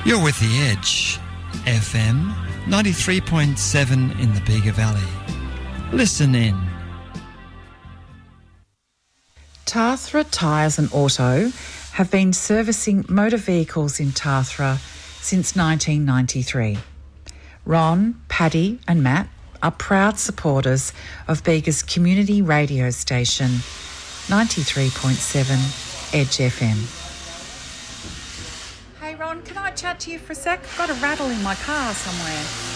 You're with The Edge, FM 93.7 in the Bega Valley. Listen in. Tathra Tyres and Auto have been servicing motor vehicles in Tathra since 1993. Ron, Paddy and Matt are proud supporters of Bega's community radio station, 93.7 Edge FM. Hey Ron, can I chat to you for a sec? I've got a rattle in my car somewhere.